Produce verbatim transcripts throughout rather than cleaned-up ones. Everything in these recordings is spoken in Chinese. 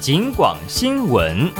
警广新闻。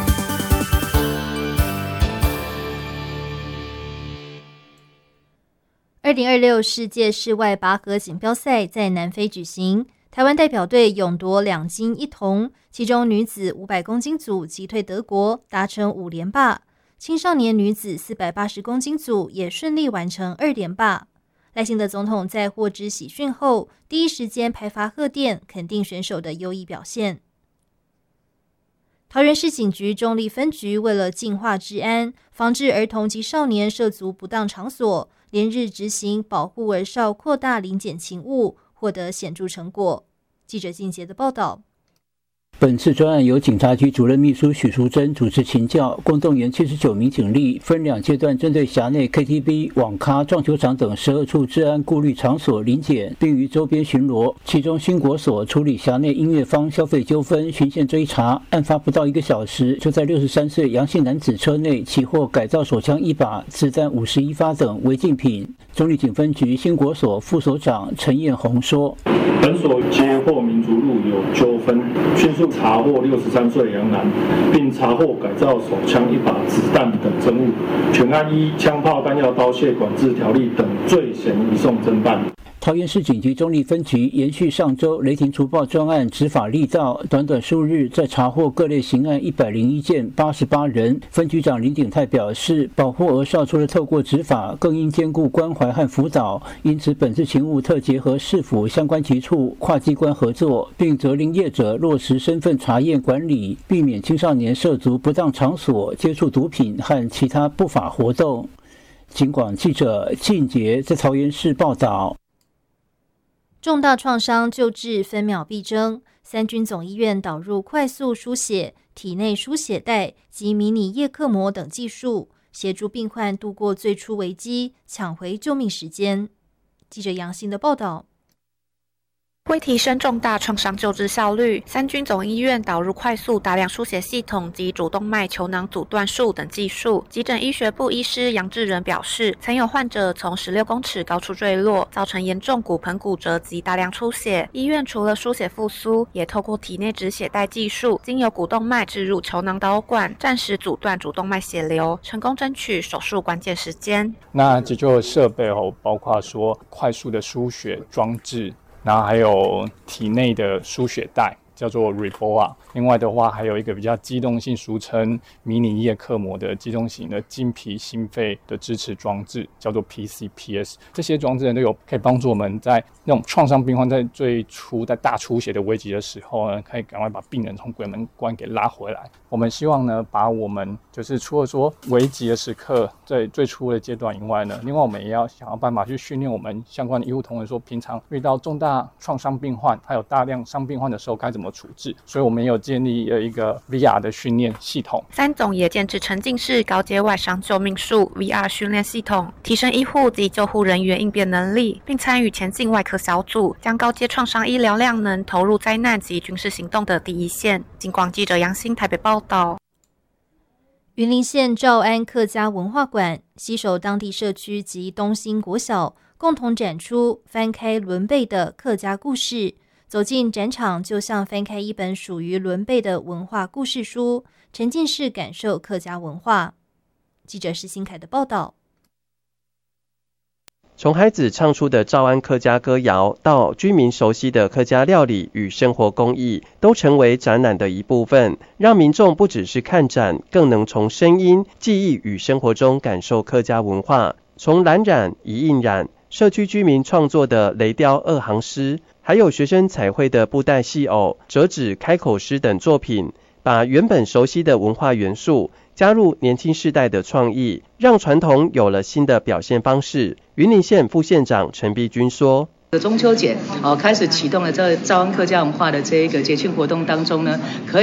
二零二六世界室外拔河锦标赛在南非举行，台湾代表队勇夺两金一铜，其中女子五百公斤组击退德国，达成五连霸；青少年女子四百八十公斤组也顺利完成二连霸。赖清德总统在获知喜讯后，第一时间拍发贺电，肯定选手的优异表现。桃园市警局中坜分局为了净化治安，防治儿童及少年涉足不当场所，连日执行保护儿少扩大零检勤务，获得显著成果。记者靳杰的报道。 本次专案由警察局主任秘书许淑珍主持勤教，共动员七十九名警力，分两阶段针对辖内 K T V、网咖、撞球场等十二处治安顾虑场所临检，并于周边巡逻。其中新国所处理辖内音乐坊消费纠纷，循线追查，案发不到一个小时，就在六十三岁杨姓男子车内起获改造手枪一把、子弹五十一发等违禁品。中坜警分局新国所副所长陈彦宏说：“ 本所接获民族路有纠纷，迅速查获六十三岁杨男，并查获改造手枪一把、子弹等证物，全案依枪炮弹药刀械管制条例等罪嫌移送侦办。” 桃园市警局中坜分局延续上周雷霆除暴专案执法力道，短短数日在查获各类刑案一百零一件，八十八人。分局长林鼎泰表示，保护儿少除了透过执法，更应兼顾关怀和辅导，因此本次勤务特结合市府相关局处跨机关合作，并责令业者落实身份查验管理，避免青少年涉足不当场所接触毒品和其他不法活动。警广记者靳杰在桃园市报道。 重大创伤救治分秒必争，三军总医院导入快速输血、体内输血带及迷你叶克膜等技术，协助病患度过最初危机，抢回救命时间。记者杨欣的报道。 为提升重大创伤救治效率，三军总医院导入快速大量输血系统及主动脉球囊阻断术等技术。急诊医学部医师杨志仁表示，曾有患者从十六公尺高处坠落，造成严重骨盆骨折及大量出血。医院除了输血复苏，也透过体内止血带技术，经由股动脉置入球囊导管，暂时阻断主动脉血流，成功争取手术关键时间。 那急救设备哦，包括说快速的输血装置。然后还有体内的输血带，叫做 Reboa。另外的话，还有一个比较机动性，俗称迷你叶克膜的机动型的经皮心肺的支持装置，叫做 P C P S。这些装置呢，都有可以帮助我们在那种创伤病患在最初在大出血的危急的时候呢，可以赶快把病人从鬼门关给拉回来。我们希望呢，把我们就是除了说危急的时刻在最初的阶段以外呢，另外我们也要想要办法去训练我们相关的医护同仁，说平常遇到重大创伤病患还有大量伤病患的时候该怎么处置。所以我们有建立了一个 V R 的训练系统。 三总也建置沉浸式高阶外伤救命术 V R 训练系统，提升医护及救护人员应变能力，并参与前进外科小组，将高阶创伤医疗量能投入灾难及军事行动的第一线。警广记者杨欣台北报道。 云林县诏安客家文化馆携手当地社区及东兴国小，共同展出翻开伦贝的客家故事。走进展场，就像翻开一本属于伦贝的文化故事书，沉浸式感受客家文化。记者施新凯的报道。 从孩子唱出的诏安客家歌谣，到居民熟悉的客家料理与生活工艺，都成为展览的一部分，让民众不只是看展，更能从声音、记忆与生活中感受客家文化。从蓝染、一印染，社区居民创作的雷雕二行诗，还有学生彩绘的布袋戏偶、折纸开口诗等作品，把原本熟悉的文化元素加入年轻世代的创意，让传统有了新的表现方式。云林县副县长陈碧君说， 中秋节哦开始启动了这诏安客家文化的这一个节庆活动当中呢，可以